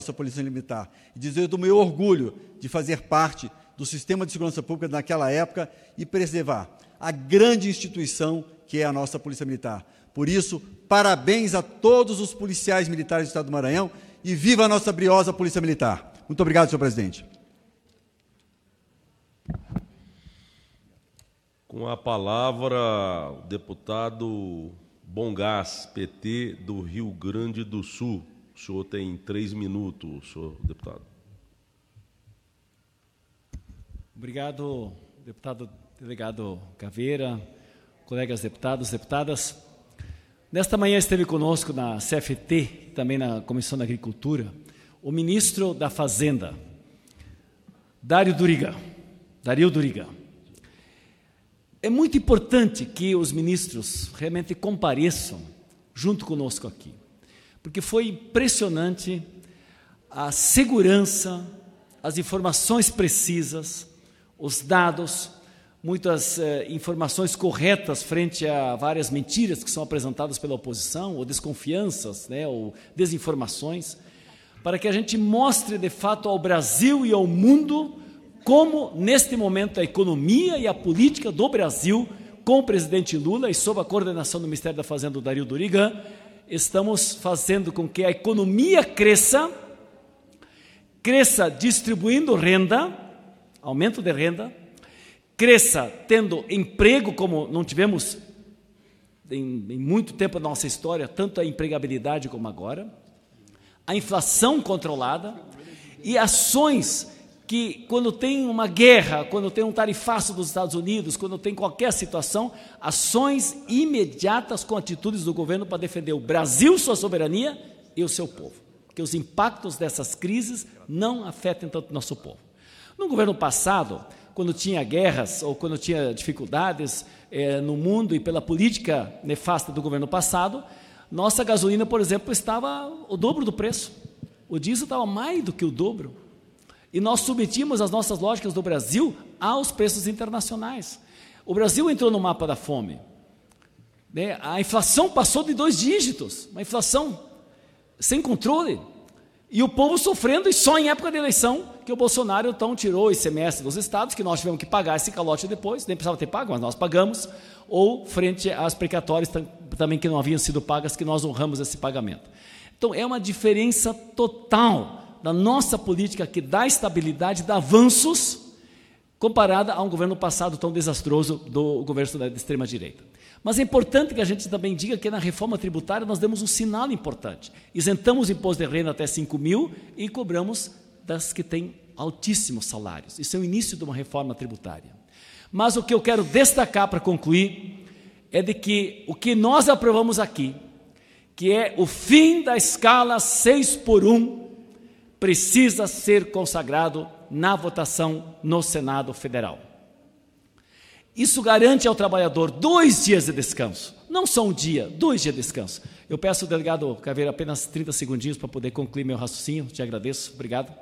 nossa Polícia Militar e dizer do meu orgulho de fazer parte do sistema de segurança pública naquela época e preservar a grande instituição que é a nossa Polícia Militar. Por isso, parabéns a todos os policiais militares do Estado do Maranhão e viva a nossa briosa Polícia Militar. Muito obrigado, senhor presidente. Com a palavra, o deputado Bongás, PT do Rio Grande do Sul. O senhor tem 3 minutos, senhor deputado. Obrigado, deputado delegado Caveira, colegas deputados, deputadas. Nesta manhã esteve conosco na CFT, também na Comissão da Agricultura, o ministro da Fazenda, Dario Duriga. É muito importante que os ministros realmente compareçam junto conosco aqui, porque foi impressionante a segurança, as informações precisas, os dados, muitas informações corretas frente a várias mentiras que são apresentadas pela oposição, ou desconfianças, ou desinformações, para que a gente mostre de fato ao Brasil e ao mundo como, neste momento, a economia e a política do Brasil, com o presidente Lula e sob a coordenação do Ministério da Fazenda, do Dario Duriga, estamos fazendo com que a economia cresça distribuindo renda, aumento de renda, cresça tendo emprego, como não tivemos em muito tempo da nossa história, tanto a empregabilidade como agora, a inflação controlada e ações que, quando tem uma guerra, quando tem um tarifaço dos Estados Unidos, quando tem qualquer situação, ações imediatas com atitudes do governo para defender o Brasil, sua soberania e o seu povo, que os impactos dessas crises não afetem tanto o nosso povo. No governo passado, quando tinha guerras ou quando tinha dificuldades no mundo e pela política nefasta do governo passado, nossa gasolina, por exemplo, estava o dobro do preço. O diesel estava mais do que o dobro. E nós submetimos as nossas lógicas do Brasil aos preços internacionais. O Brasil entrou no mapa da fome. A inflação passou de 2 dígitos, uma inflação sem controle. E o povo sofrendo, e só em época de eleição, que o Bolsonaro então tirou o ICMS dos estados, que nós tivemos que pagar esse calote depois, nem precisava ter pago, mas nós pagamos, ou frente às precatórias também que não haviam sido pagas, que nós honramos esse pagamento. Então, é uma diferença total da nossa política que dá estabilidade, dá avanços, comparada a um governo passado tão desastroso do governo da extrema-direita. Mas é importante que a gente também diga que na reforma tributária nós demos um sinal importante. Isentamos o imposto de renda até 5 mil e cobramos das que têm altíssimos salários. Isso é o início de uma reforma tributária. Mas o que eu quero destacar para concluir é de que o que nós aprovamos aqui, que é o fim da escala 6x1, precisa ser consagrado na votação no Senado Federal. Isso garante ao trabalhador 2 dias de descanso, não só um dia, 2 dias de descanso. Eu peço ao delegado Caveira apenas 30 segundinhos para poder concluir meu raciocínio, te agradeço, obrigado.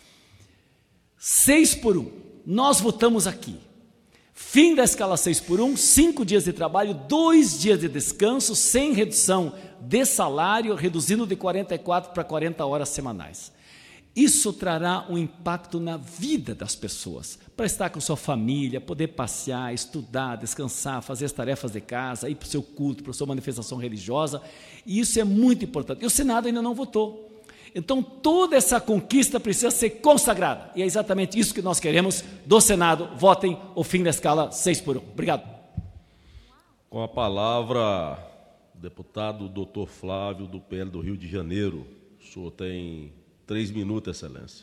6x1, nós votamos aqui, fim da escala 6x1, 5 dias de trabalho, 2 dias de descanso, sem redução de salário, reduzindo de 44 para 40 horas semanais. Isso trará um impacto na vida das pessoas, para estar com sua família, poder passear, estudar, descansar, fazer as tarefas de casa, ir para o seu culto, para a sua manifestação religiosa, e isso é muito importante. E o Senado ainda não votou. Então, toda essa conquista precisa ser consagrada, e é exatamente isso que nós queremos do Senado. Votem o fim da escala 6x1. Obrigado. Com a palavra, o deputado Dr. Flávio, do PL do Rio de Janeiro. O senhor tem 3 minutos, excelência.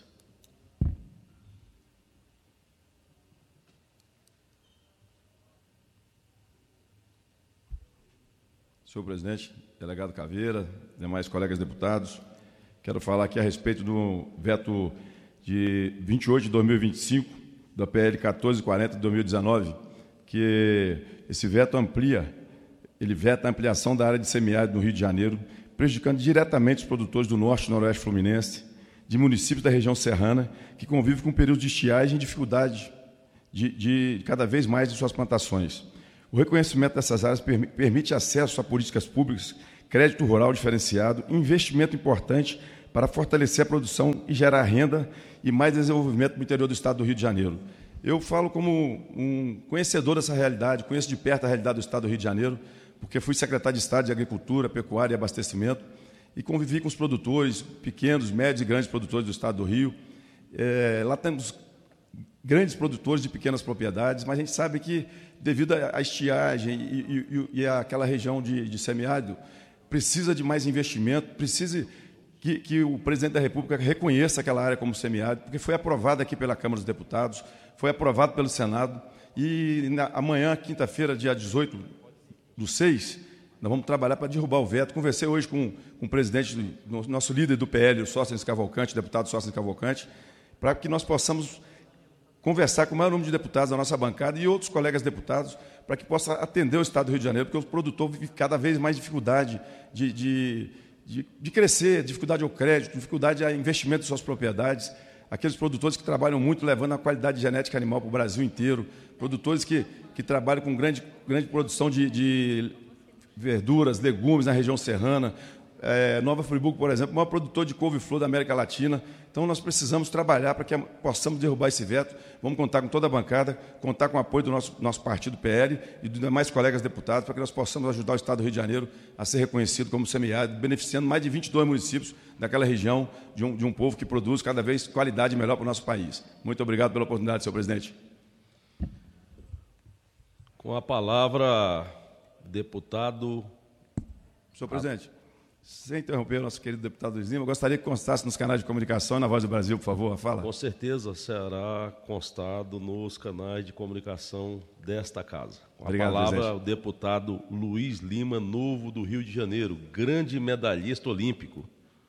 Senhor presidente, delegado Caveira, demais colegas deputados, quero falar aqui a respeito do veto de 28 de 2025, da PL 1440 de 2019, que esse veto ele veta a ampliação da área de semiárido no Rio de Janeiro, prejudicando diretamente os produtores do norte e noroeste fluminense, de municípios da região serrana, que convivem com períodos de estiagem e dificuldade de cada vez mais de suas plantações. O reconhecimento dessas áreas permite acesso a políticas públicas, crédito rural diferenciado, investimento importante para fortalecer a produção e gerar renda e mais desenvolvimento no interior do estado do Rio de Janeiro. Eu falo como um conhecedor dessa realidade, conheço de perto a realidade do estado do Rio de Janeiro, porque fui secretário de Estado de Agricultura, Pecuária e Abastecimento e convivi com os produtores, pequenos, médios e grandes produtores do estado do Rio. Lá temos grandes produtores de pequenas propriedades, mas a gente sabe que, devido à estiagem e àquela região de semiárido, precisa de mais investimento, precisa que o presidente da República reconheça aquela área como semiárido, porque foi aprovado aqui pela Câmara dos Deputados, foi aprovado pelo Senado, e amanhã, quinta-feira, dia 18/6, nós vamos trabalhar para derrubar o veto. Conversei hoje com o presidente, nosso líder do PL, o Sóstenes Cavalcante, o deputado Sóstenes Cavalcante, para que nós possamos conversar com o maior número de deputados da nossa bancada e outros colegas deputados, para que possa atender o estado do Rio de Janeiro, porque o produtor vive cada vez mais dificuldade de crescer, dificuldade ao crédito, dificuldade a investimento em suas propriedades. Aqueles produtores que trabalham muito, levando a qualidade genética animal para o Brasil inteiro, produtores que trabalham com grande produção de verduras, legumes na região serrana. Nova Friburgo, por exemplo, o maior produtor de couve-flor da América Latina. Então, nós precisamos trabalhar para que possamos derrubar esse veto. Vamos contar com toda a bancada, contar com o apoio do nosso partido PL e dos demais colegas deputados, para que nós possamos ajudar o estado do Rio de Janeiro a ser reconhecido como semiárido, beneficiando mais de 22 municípios daquela região de um povo que produz cada vez qualidade melhor para o nosso país. Muito obrigado pela oportunidade, senhor presidente. Com a palavra, deputado... Senhor presidente, sem interromper o nosso querido deputado Luiz Lima, eu gostaria que constasse nos canais de comunicação e na Voz do Brasil, por favor, a fala. Com certeza será constado nos canais de comunicação desta casa. Com Obrigado, a palavra, presidente. o deputado Luiz Lima, novo do Rio de Janeiro, grande medalhista olímpico.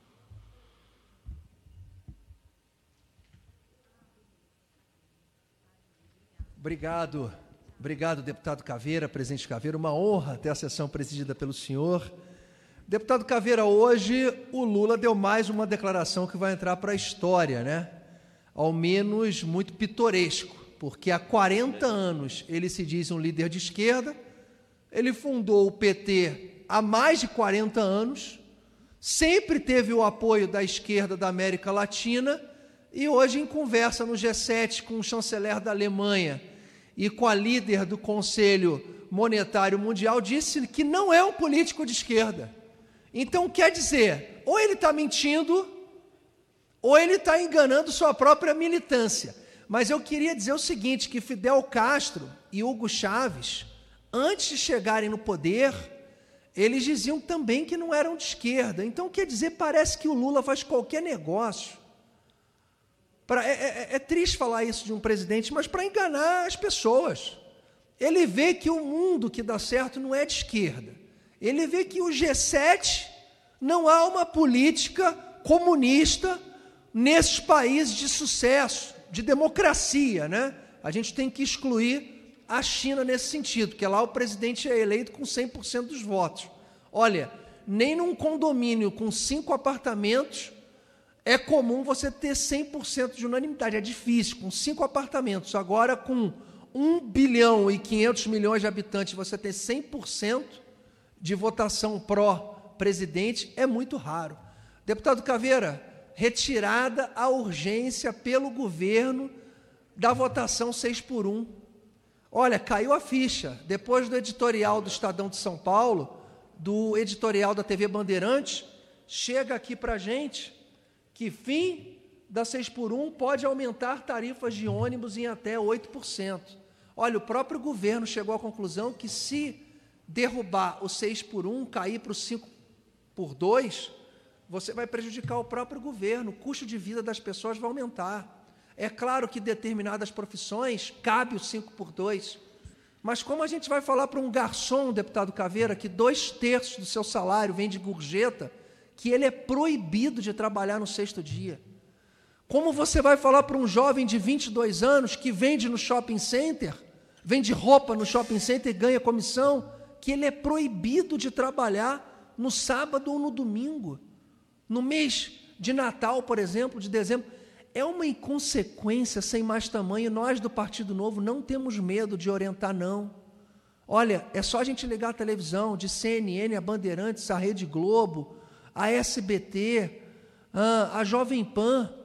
Obrigado, deputado Caveira, presidente Caveira. Uma honra ter a sessão presidida pelo senhor. Deputado Caveira, hoje o Lula deu mais uma declaração que vai entrar para a história, né? Ao menos muito pitoresco, porque há 40 anos ele se diz um líder de esquerda, ele fundou o PT há mais de 40 anos, sempre teve o apoio da esquerda da América Latina e hoje, em conversa no G7 com o chanceler da Alemanha e com a líder do Conselho Monetário Mundial, disse que não é um político de esquerda. Então, quer dizer, ou ele está mentindo, ou ele está enganando sua própria militância. Mas eu queria dizer o seguinte, que Fidel Castro e Hugo Chávez, antes de chegarem no poder, eles diziam também que não eram de esquerda. Então, quer dizer, parece que o Lula faz qualquer negócio. É triste falar isso de um presidente, mas para enganar as pessoas. Ele vê que o mundo que dá certo não é de esquerda. Ele vê que o G7 não há uma política comunista nesses países de sucesso, de democracia, né? A gente tem que excluir a China nesse sentido, porque lá o presidente é eleito com 100% dos votos. Olha, nem num condomínio com 5 apartamentos é comum você ter 100% de unanimidade. É difícil, com 5 apartamentos. Agora, com 1 bilhão e 500 milhões de habitantes, você ter 100% de votação pró-presidente é muito raro. Deputado Caveira, retirada a urgência pelo governo da votação 6x1. Olha, caiu a ficha. Depois do editorial do Estadão de São Paulo, do editorial da TV Bandeirantes, chega aqui para a gente que fim da 6x1 pode aumentar tarifas de ônibus em até 8%. Olha, o próprio governo chegou à conclusão que se derrubar o 6x1, cair para o 5x2, você vai prejudicar o próprio governo, o custo de vida das pessoas vai aumentar. É claro que determinadas profissões cabe o 5x2, mas como a gente vai falar para um garçom, deputado Caveira, que 2/3 do seu salário vem de gorjeta, que ele é proibido de trabalhar no 6º dia? Como você vai falar para um jovem de 22 anos que vende no shopping center, vende roupa no shopping center e ganha comissão, que ele é proibido de trabalhar no sábado ou no domingo? No mês de Natal, por exemplo, de dezembro, é uma inconsequência sem mais tamanho. Nós do Partido Novo não temos medo de orientar, não. Olha, é só a gente ligar a televisão, de CNN, a Bandeirantes, a Rede Globo, a SBT, a Jovem Pan